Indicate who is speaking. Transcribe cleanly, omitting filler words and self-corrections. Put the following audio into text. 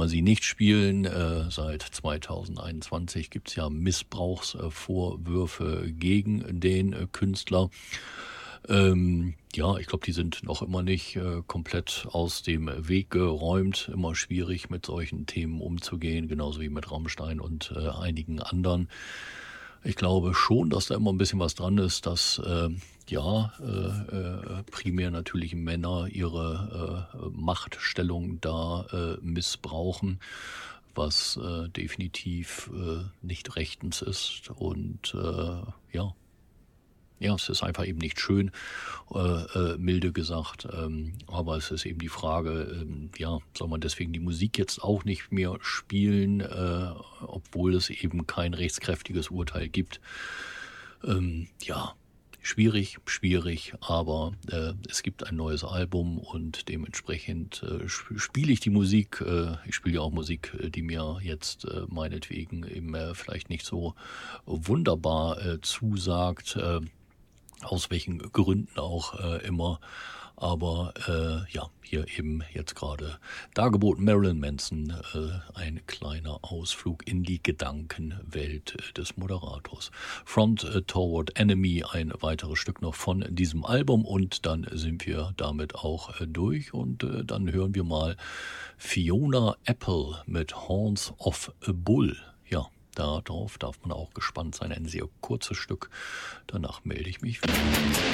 Speaker 1: man sie nicht spielen. Seit 2021 gibt es ja Missbrauchsvorwürfe gegen den Künstler. Ja, ich glaube, die sind noch immer nicht komplett aus dem Weg geräumt. Immer schwierig, mit solchen Themen umzugehen, genauso wie mit Rammstein und einigen anderen. Ich glaube schon, dass da immer ein bisschen was dran ist, dass primär natürlich Männer ihre Machtstellung da missbrauchen, was definitiv nicht rechtens ist. Und ja, es ist einfach eben nicht schön, milde gesagt. Aber es ist eben die Frage, ja, soll man deswegen die Musik jetzt auch nicht mehr spielen, obwohl es eben kein rechtskräftiges Urteil gibt. Ja, schwierig, aber es gibt ein neues Album und dementsprechend spiele ich die Musik. Ich spiele ja auch Musik, die mir jetzt meinetwegen eben vielleicht nicht so wunderbar zusagt. Aus welchen Gründen auch immer. Aber ja, hier eben jetzt gerade dargeboten Marilyn Manson, ein kleiner Ausflug in die Gedankenwelt des Moderators. Front Toward Enemy, ein weiteres Stück noch von diesem Album und dann sind wir damit auch durch und dann hören wir mal Fiona Apple mit Horns of a Bull. Ja, darauf darf man auch gespannt sein. Ein sehr kurzes Stück. Danach melde ich mich wieder.